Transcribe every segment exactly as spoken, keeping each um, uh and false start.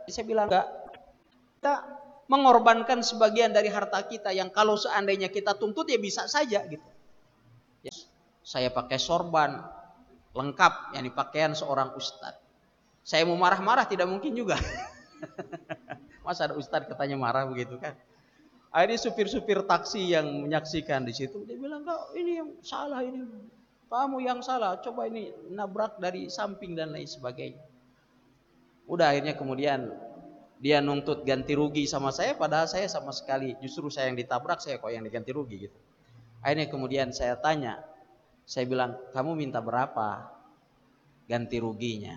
Saya bilang enggak. Kita mengorbankan sebagian dari harta kita yang kalau seandainya kita tuntut ya bisa saja gitu. Ya, saya pakai sorban lengkap, yakni pakaian seorang ustadz. Saya mau marah-marah tidak mungkin juga. Masa ada ustadz katanya marah begitu kan? Akhirnya supir-supir taksi yang menyaksikan di situ dia bilang, "Kau ini yang salah ini. Kamu yang salah. Coba ini nabrak dari samping dan lain sebagainya." Udah akhirnya kemudian dia nuntut ganti rugi sama saya, padahal saya sama sekali justru saya yang ditabrak, saya kok yang diganti rugi gitu. Akhirnya kemudian saya tanya, saya bilang, "Kamu minta berapa ganti ruginya?"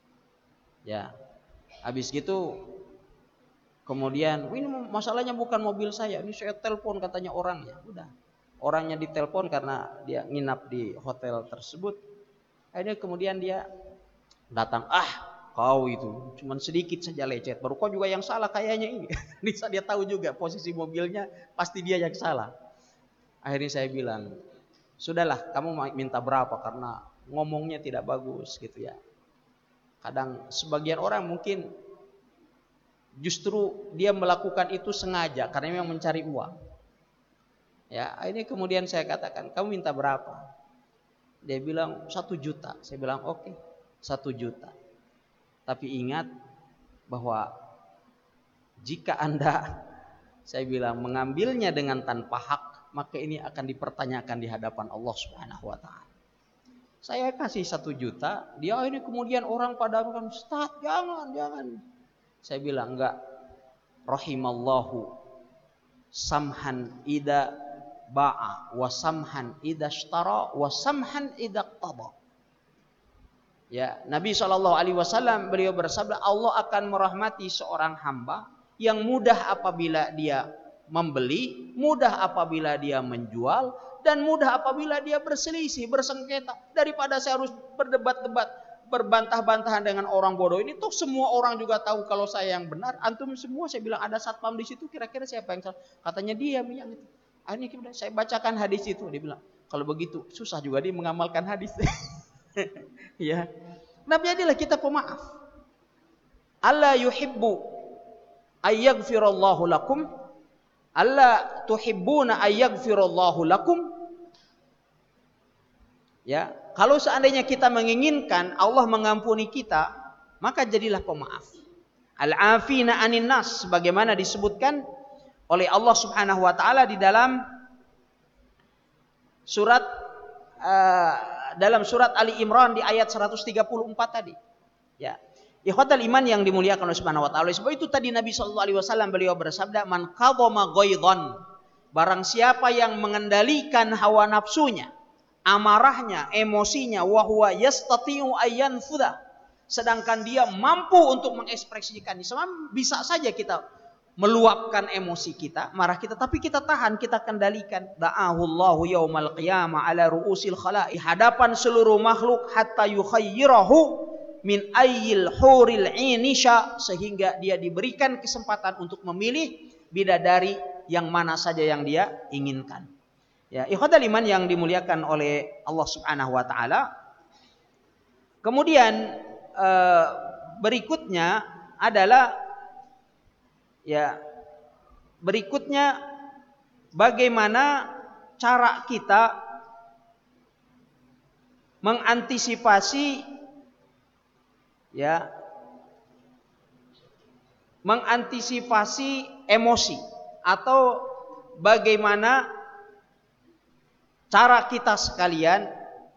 Ya, habis gitu kemudian, "Ini masalahnya bukan mobil saya, ini saya telepon katanya orangnya." Udah, orangnya ditelepon karena dia nginap di hotel tersebut. Akhirnya kemudian dia datang, "Ah, kau itu cuman sedikit saja lecet, baru kau juga yang salah kayaknya ini." Bisa dia tahu juga posisi mobilnya, pasti dia yang salah. Akhirnya saya bilang, "Sudahlah, kamu minta berapa karena ngomongnya tidak bagus gitu ya." Kadang sebagian orang mungkin justru dia melakukan itu sengaja karena memang mencari uang. Ya, ini kemudian saya katakan, "Kamu minta berapa?" Dia bilang satu juta. Saya bilang, "Oke, satu juta. Tapi ingat bahwa jika Anda," saya bilang, "mengambilnya dengan tanpa hak, maka ini akan dipertanyakan di hadapan Allah Subhanahu wa taala." Saya kasih satu juta, dia ini kemudian orang pada bilang, "Ustaz, jangan, jangan." Saya bilang, "Enggak. Rahimallahu samhan ida ba'a wa samhan ida ishtara wa samhan ida qada." Ya, Nabi shallallahu alaihi wasallam beliau bersabda, Allah akan merahmati seorang hamba yang mudah apabila dia membeli, mudah apabila dia menjual, dan mudah apabila dia berselisih, bersengketa. Daripada saya harus berdebat-debat, berbantah-bantahan dengan orang bodoh ini, toh semua orang juga tahu kalau saya yang benar. Antum semua, saya bilang ada satpam di situ, kira-kira siapa yang salah? Katanya dia yang itu. Akhirnya kemudian saya bacakan hadis itu, dia bilang, kalau begitu susah juga dia mengamalkan hadis. Ya, nah jadilah kita pemaaf. Alla yuhibbu ayyaghfirallahu lakum, alla tuhibbuna ayyaghfirallahu lakum. Ya, kalau seandainya kita menginginkan Allah mengampuni kita, maka jadilah pemaaf. Al-afina anin nas, sebagaimana disebutkan oleh Allah Subhanahu wa taala di dalam surat uh, dalam surat Ali Imran di ayat seratus tiga puluh empat tadi. Ya. Ikhwatal iman yang dimuliakan oleh Subhanahu wa taala. Sebab itu tadi Nabi sallallahu alaihi wasallam beliau bersabda, "Man qadama ghaidhan." Barang siapa yang mengendalikan hawa nafsunya, amarahnya, emosinya, wa huwa yastati'u ayyanfudha. Sedangkan dia mampu untuk mengekspresikan. Bisa saja kita meluapkan emosi kita, marah kita, tapi kita tahan, kita kendalikan. Da'ahullahu yaumal qiyamah ala ru'usil khalaiq, hadapan seluruh makhluk, hatta yukhayyirahu min ayyil huril inisha, sehingga dia diberikan kesempatan untuk memilih bidadari yang mana saja yang dia inginkan. Ya, ikhwatal iman yang dimuliakan oleh Allah Subhanahu wa taala. Kemudian eh, berikutnya adalah ya, berikutnya bagaimana cara kita mengantisipasi ya mengantisipasi emosi, atau bagaimana cara kita sekalian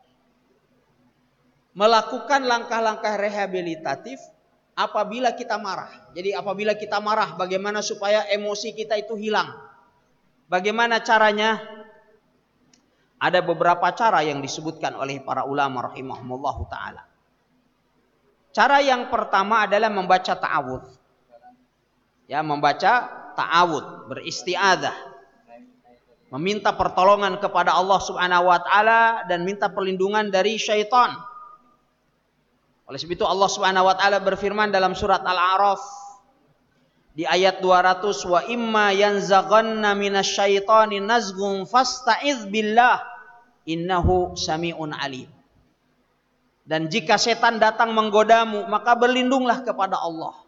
melakukan langkah-langkah rehabilitatif apabila kita marah. Jadi apabila kita marah, bagaimana supaya emosi kita itu hilang? Bagaimana caranya? Ada beberapa cara yang disebutkan oleh para ulama rahimahumullahu ta'ala. Cara yang pertama adalah membaca ta'awudz. Ya, membaca ta'awudz, beristi'adzah. Meminta pertolongan kepada Allah Subhanahu wa taala dan minta perlindungan dari syaitan. Oleh sebab itu Allah Subhanahu wa taala berfirman dalam surat Al-A'raf di ayat dua ratus, "Wa imma yanzaghanna minasyaitani nazghun fasta'iz billah innahu sami'un alim." Dan jika setan datang menggodamu, maka berlindunglah kepada Allah.